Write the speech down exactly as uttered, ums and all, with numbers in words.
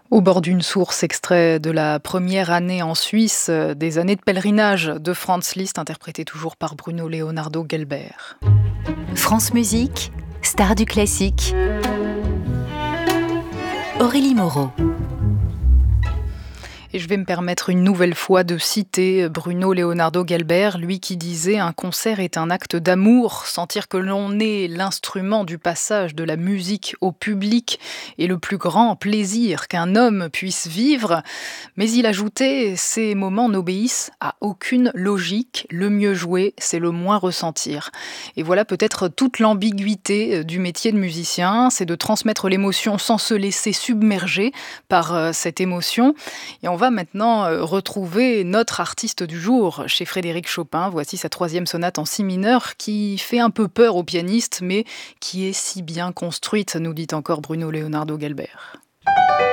Au bord d'une source, extrait de la première année en Suisse, euh, des années de pèlerinage de Franz Liszt, interprété toujours par Bruno Leonardo Gelber. France Musique, star du classique. Aurélie Moreau. Et je vais me permettre une nouvelle fois de citer Bruno Leonardo Gelber, lui qui disait « Un concert est un acte d'amour. Sentir que l'on est l'instrument du passage de la musique au public est le plus grand plaisir qu'un homme puisse vivre. » Mais il ajoutait « Ces moments n'obéissent à aucune logique. Le mieux jouer, c'est le moins ressentir. » Et voilà peut-être toute l'ambiguïté du métier de musicien, c'est de transmettre l'émotion sans se laisser submerger par cette émotion. Et on va maintenant retrouver notre artiste du jour chez Frédéric Chopin. Voici sa troisième sonate en si mineur qui fait un peu peur aux pianistes, mais qui est si bien construite, nous dit encore Bruno Leonardo Gelber.